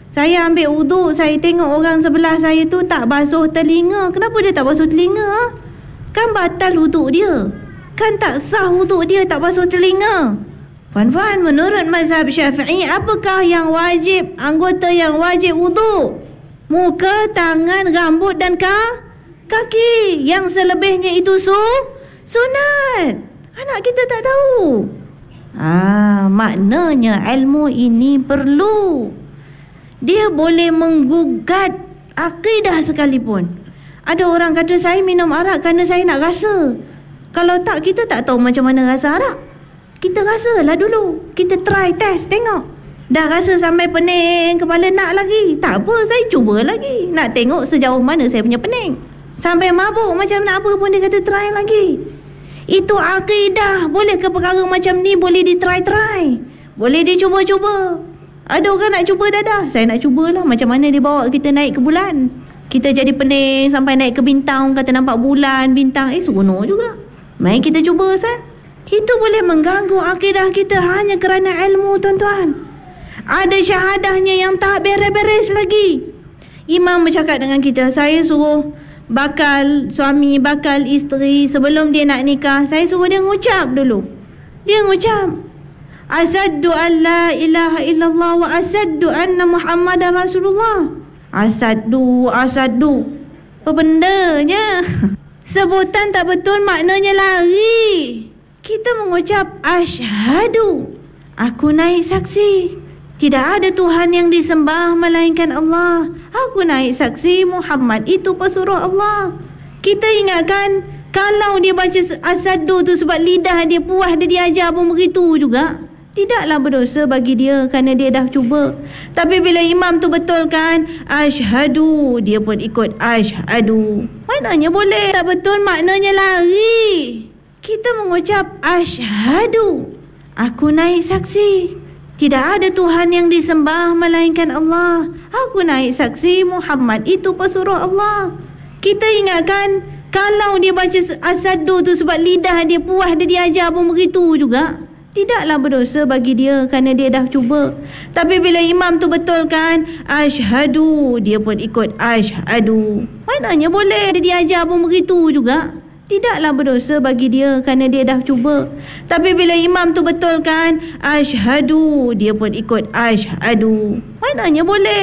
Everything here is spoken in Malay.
Saya ambil wuduk, saya tengok orang sebelah saya tu tak basuh telinga. Kenapa dia tak basuh telinga? Kan batal wuduk dia. Kan tak sah wuduk dia tak basuh telinga. Puan-puan, menurut mazhab Syafi'i, apakah yang wajib, anggota yang wajib wuduk? Muka, tangan, rambut dan kaki. Yang selebihnya itu sunat. Anak kita tak tahu. Maknanya ilmu ini perlu. Dia boleh menggugat akidah sekalipun. Ada orang kata saya minum arak kerana saya nak rasa. Kalau tak, kita tak tahu macam mana rasa arak. Kita rasalah dulu. Kita try test, tengok. Dah rasa sampai pening kepala, nak lagi. Tak apa, saya cuba lagi. Nak tengok sejauh mana saya punya pening. Sampai mabuk macam nak apa pun dia kata try lagi. Itu akidah. Boleh ke perkara macam ni boleh di-try-try? Boleh dicuba-cuba? Ada orang nak cuba dah. Saya nak cubalah macam mana dia bawa kita naik ke bulan. Kita jadi pening sampai naik ke bintang, kata nampak bulan, bintang. Seronok juga. Mari kita cuba, Ustaz. Itu boleh mengganggu akidah kita hanya kerana ilmu, tuan-tuan. Ada syahadahnya yang tak beres-beres lagi. Imam bercakap dengan kita, saya suruh bakal suami, bakal isteri, sebelum dia nak nikah, saya suruh dia ngucap dulu. Dia ngucap, asaddu an la ilaha illallah wa asaddu anna Muhammadan Rasulullah. Asaddu. Apa bendanya? Sebutan tak betul maknanya lari. Kita mengucap asyhadu, aku naik saksi tidak ada Tuhan yang disembah melainkan Allah. Aku naik saksi Muhammad itu pesuruh Allah. Kita ingatkan kalau dia baca asyhadu tu sebab lidah dia puas dia diajar pun begitu juga. Tidaklah berdosa bagi dia kerana dia dah cuba. Tapi bila imam tu betulkan asyhadu, dia pun ikut asyhadu. Maknanya boleh. Tak betul maknanya lari. Kita mengucap asyhadu, aku naik saksi tidak ada Tuhan yang disembah melainkan Allah. Aku naik saksi Muhammad itu pesuruh Allah. Kita ingatkan kalau dia baca asyhadu tu sebab lidah dia puas dia diajar pun begitu juga. Tidaklah berdosa bagi dia kerana dia dah cuba. Tapi bila imam tu betulkan asyhadu, dia pun ikut asyhadu. Maknanya boleh. Dia diajar pun begitu juga. Tidaklah berdosa bagi dia kerana dia dah cuba. Tapi bila imam tu betulkan asyhadu, dia pun ikut asyhadu. Maknanya boleh.